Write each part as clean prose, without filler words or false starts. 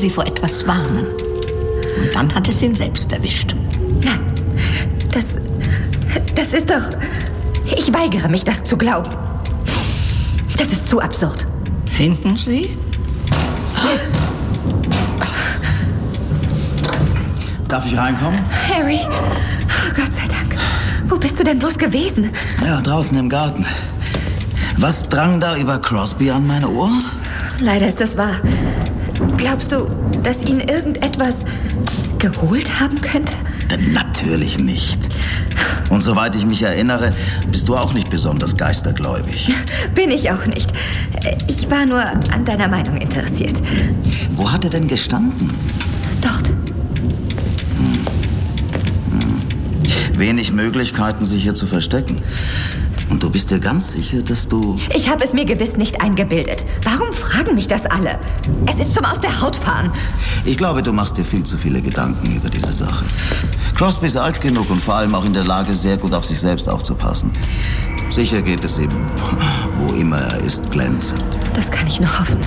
sie vor etwas warnen. Und dann hat es ihn selbst erwischt. Nein, das ist doch... Ich weigere mich, das zu glauben. Das ist zu absurd. Finden Sie? Darf ich reinkommen? Harry, oh Gott sei Dank. Wo bist du denn bloß gewesen? Ja, draußen im Garten. Was drang da über Crosby an meine Ohr? Leider ist das wahr. Glaubst du, dass ihn irgendetwas geholt haben könnte? Natürlich nicht. Und soweit ich mich erinnere, bist du auch nicht besonders geistergläubig. Bin ich auch nicht. Ich war nur an deiner Meinung interessiert. Wo hat er denn gestanden? Dort. Wenig Möglichkeiten, sich hier zu verstecken. Und du bist dir ganz sicher, dass du... Ich habe es mir gewiss nicht eingebildet. Warum fragen mich das alle? Es ist zum Aus der Haut fahren. Ich glaube, du machst dir viel zu viele Gedanken über diese Sache. Crosby ist alt genug und vor allem auch in der Lage, sehr gut auf sich selbst aufzupassen. Sicher geht es ihm, wo immer er ist, glänzend. Das kann ich nur hoffen.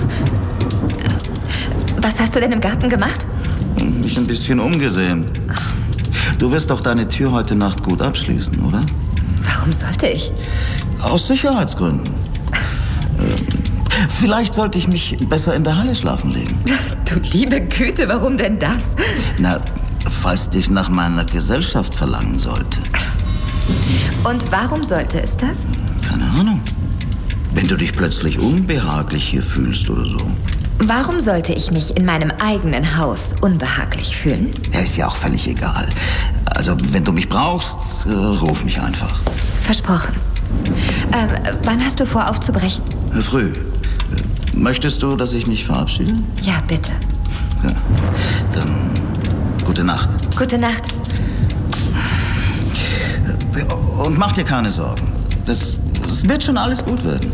Was hast du denn im Garten gemacht? Mich ein bisschen umgesehen. Du wirst doch deine Tür heute Nacht gut abschließen, oder? Warum sollte ich? Aus Sicherheitsgründen. Vielleicht sollte ich mich besser in der Halle schlafen legen. Du liebe Güte, warum denn das? Na, falls dich nach meiner Gesellschaft verlangen sollte. Und warum sollte es das? Keine Ahnung. Wenn du dich plötzlich unbehaglich hier fühlst oder so. Warum sollte ich mich in meinem eigenen Haus unbehaglich fühlen? Ja, ist ja auch völlig egal. Also, wenn du mich brauchst, ruf mich einfach. Versprochen. Wann hast du vor, aufzubrechen? Früh. Möchtest du, dass ich mich verabschiede? Ja, bitte. Ja, dann gute Nacht. Gute Nacht. Und mach dir keine Sorgen. Es wird schon alles gut werden.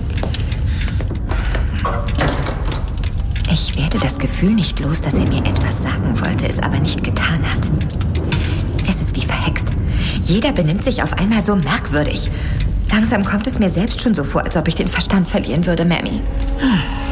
Ich werde das Gefühl nicht los, dass er mir etwas sagen wollte, es aber nicht getan hat. Es ist wie verhext. Jeder benimmt sich auf einmal so merkwürdig. Langsam kommt es mir selbst schon so vor, als ob ich den Verstand verlieren würde, Mammy.